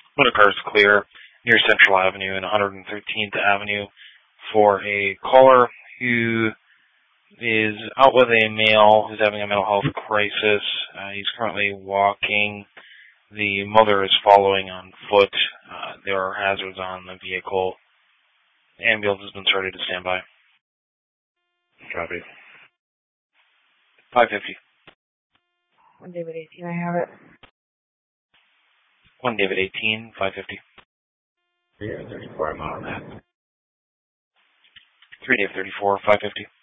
Motor car is clear near Central Avenue and 113th Avenue for a caller who is out with a male who's having a mental health crisis. He's currently walking. The mother is following on foot. There are hazards on the vehicle. The ambulance has been started to stand by. Copy. 550. 1 David 18, I have it. 1 David 18, 550. 3 34, I'm on that. 3 David 34, 550.